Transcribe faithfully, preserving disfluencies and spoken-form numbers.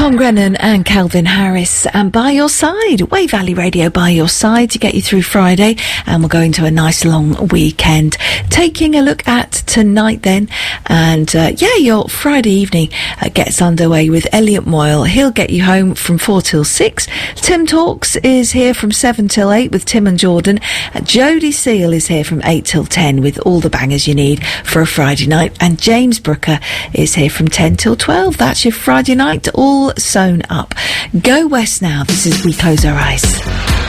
Tom Grennan and Calvin Harris, and By Your Side, Way Valley Radio By Your Side to get you through Friday, and we're going to a nice long weekend. Taking a look at tonight then, and uh, yeah, your Friday evening uh, gets underway with Elliot Moyle. He'll get you home from four till six. Tim Talks is here from seven till eight with Tim and Jordan. Uh, Jodie Seal is here from eight till ten with all the bangers you need for a Friday night, and James Brooker is here from ten till twelve. That's your Friday night all sewn up. Go west now. This is We Close Our Eyes.